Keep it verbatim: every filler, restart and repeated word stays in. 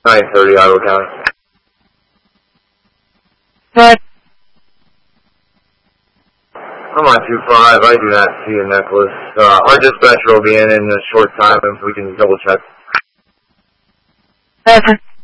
nine thirty, Iowa County. What? I'm on two five. I do not see a necklace. Uh, our dispatcher will be in in a short time if we can double check. Okay.